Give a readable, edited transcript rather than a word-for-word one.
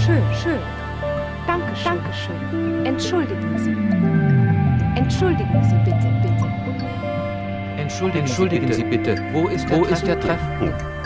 Schön, schön. Dankeschön. Dankeschön. Entschuldigen Sie. Entschuldigen Sie bitte, bitte. Entschuldigen Sie bitte. Wo ist der Treffpunkt?